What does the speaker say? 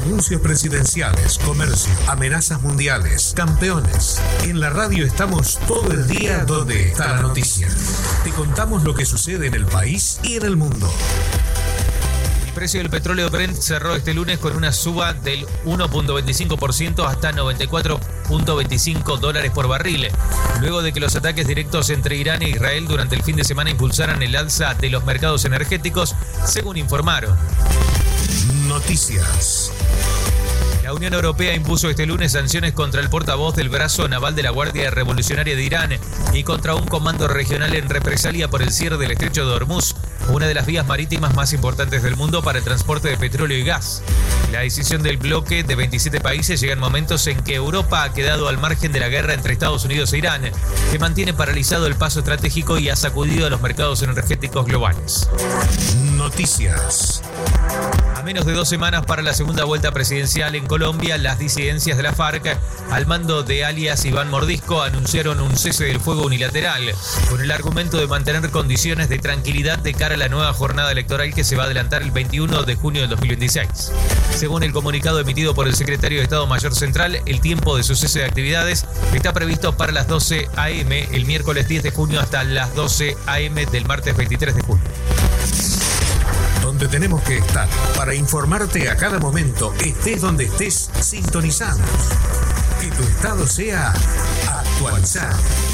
Anuncios presidenciales, comercio, amenazas mundiales, campeones. En la radio estamos todo el día donde está la noticia. Te contamos lo que sucede en el país y en el mundo. El precio del petróleo Brent cerró este lunes con una suba del 1.25% hasta $94.25 por barril, luego de que los ataques directos entre Irán e Israel durante el fin de semana impulsaran el alza de los mercados energéticos, según informaron. Noticias. La Unión Europea impuso este lunes sanciones contra el portavoz del brazo naval de la Guardia Revolucionaria de Irán y contra un comando regional en represalia por el cierre del estrecho de Hormuz, una de las vías marítimas más importantes del mundo para el transporte de petróleo y gas. La decisión del bloque de 27 países llega en momentos en que Europa ha quedado al margen de la guerra entre Estados Unidos e Irán, que mantiene paralizado el paso estratégico y ha sacudido a los mercados energéticos globales. Noticias. A menos de 2 semanas para la segunda vuelta presidencial en Colombia, las disidencias de la FARC, al mando de alias Iván Mordisco, anunciaron un cese del fuego unilateral, con el argumento de mantener condiciones de tranquilidad de cara a la nueva jornada electoral que se va a adelantar el 21 de junio del 2026. Según el comunicado emitido por el secretario de Estado Mayor Central, el tiempo de su cese de actividades está previsto para las 12 a.m. el miércoles 10 de junio hasta las 12 a.m. del martes 23 de junio. Donde tenemos que estar para informarte a cada momento, estés donde estés, sintonizamos. Que tu estado sea actualizado.